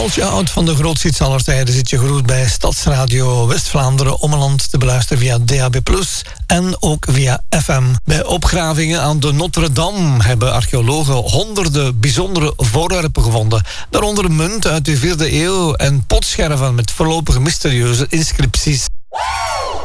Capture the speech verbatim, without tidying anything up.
Haltje oud van de grootste hits aller tijden zit je gegroet bij Stadsradio West-Vlaanderen Ommeland te beluisteren via D A B plus, en ook via F M. Bij opgravingen aan de Notre-Dame hebben archeologen honderden bijzondere voorwerpen gevonden. Daaronder een munt uit de vierde eeuw en potscherven met voorlopig mysterieuze inscripties.